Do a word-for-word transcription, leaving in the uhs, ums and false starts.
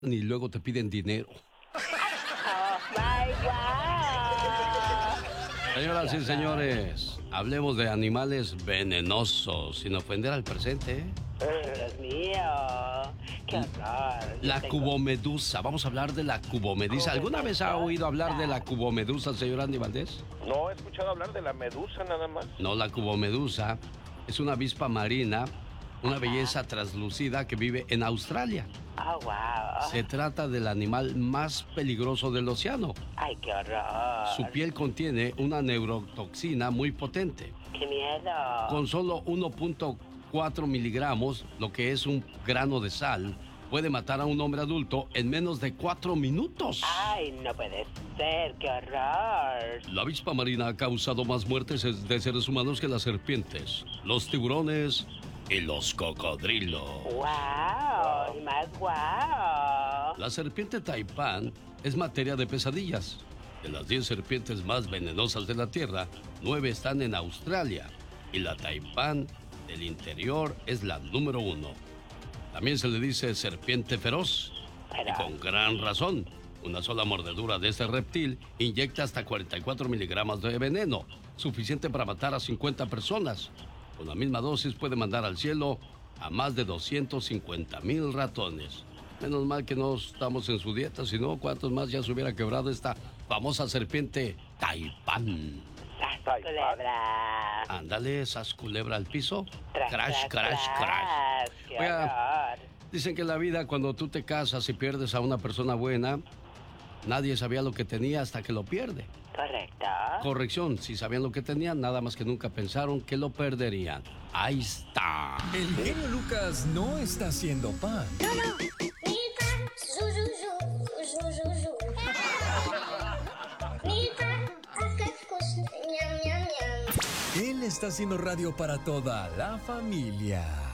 y luego te piden dinero. Oh, my God. Señoras y señores, hablemos de animales venenosos, sin ofender al presente. Dios mío, qué horror. La Yo tengo- cubomedusa, vamos a hablar de la cubomedusa. ¿Alguna vez ha oído hablar de la cubomedusa, señor Andy Valdés? No he escuchado hablar de la medusa nada más. No, la cubomedusa es una avispa marina, una belleza translúcida que vive en Australia. Oh, wow. Se trata del animal más peligroso del océano. Ay, qué horror. Su piel contiene una neurotoxina muy potente. Qué miedo. Con solo uno punto cuatro miligramos, lo que es un grano de sal, puede matar a un hombre adulto en menos de cuatro minutos. Ay, no puede ser, qué horror. La avispa marina ha causado más muertes de seres humanos que las serpientes, los tiburones y los cocodrilos. Wow, y más wow. La serpiente taipán es materia de pesadillas. De las diez serpientes más venenosas de la Tierra, nueve están en Australia y la taipán del interior es la número uno. También se le dice serpiente feroz, y con gran razón. Una sola mordedura de este reptil inyecta hasta cuarenta y cuatro miligramos de veneno, suficiente para matar a cincuenta personas. Con la misma dosis puede mandar al cielo a más de doscientos cincuenta mil ratones. Menos mal que no estamos en su dieta, si no, ¿cuántos más ya se hubiera quebrado esta famosa serpiente taipán? Sas, culebra. Ándale, esas culebra al piso. Tras, Crash, tras, crash, tras. crash. Qué Oiga, horror. dicen que en la vida, cuando tú te casas y pierdes a una persona buena, nadie sabía lo que tenía hasta que lo pierde. Correcto. Corrección, si sabían lo que tenían, nada más que nunca pensaron que lo perderían. Ahí está. El genio Lucas no está haciendo pan. Él está haciendo radio para toda la familia.